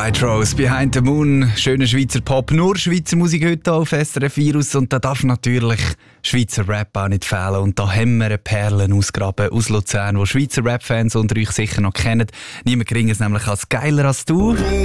White Rose, Behind the Moon, schöner Schweizer Pop, nur Schweizer Musik heute auf SRF Virus und da darf natürlich Schweizer Rap auch nicht fehlen und da haben wir eine Perlen ausgraben aus Luzern, die Schweizer Rap-Fans unter euch sicher noch kennen. Niemand geringeres nämlich als «Geiler als du».